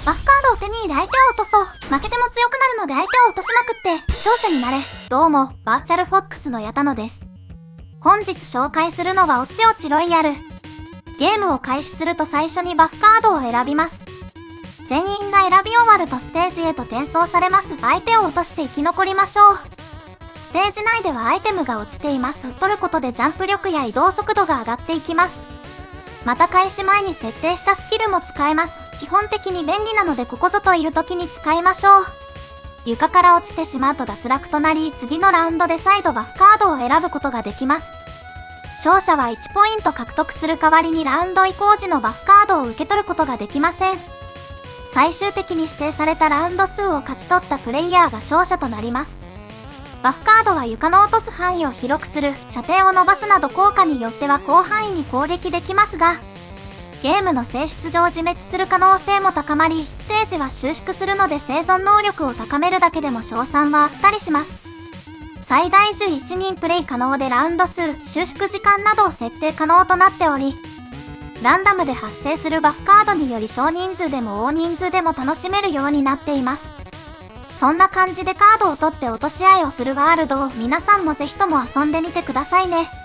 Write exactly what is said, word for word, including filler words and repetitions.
バフカードを手に入れ相手を落とそう。負けても強くなるので相手を落としまくって勝者になれ。どうも、バーチャルフォックスの矢田野です。本日紹介するのはおちおちロイヤル。ゲームを開始すると最初にバフカードを選びます。全員が選び終わるとステージへと転送されます。相手を落として生き残りましょう。ステージ内ではアイテムが落ちています。取ることでジャンプ力や移動速度が上がっていきます。また開始前に設定したスキルも使えます。基本的に便利なのでここぞという時に使いましょう。床から落ちてしまうと脱落となり、次のラウンドで再度バフカードを選ぶことができます。勝者はいちポイント獲得する代わりにラウンド移行時のバフカードを受け取ることができません。最終的に指定されたラウンド数を勝ち取ったプレイヤーが勝者となります。バフカードは床の落とす範囲を広くする、射程を伸ばすなど効果によっては広範囲に攻撃できますが、ゲームの性質上自滅する可能性も高まり、ステージは収縮するので生存能力を高めるだけでも勝算はあったりします。最大じゅういちにんプレイ可能でラウンド数、収縮時間などを設定可能となっており、ランダムで発生するバフカードにより少人数でも大人数でも楽しめるようになっています。そんな感じでカードを取って落とし合いをするワールドを皆さんもぜひとも遊んでみてくださいね。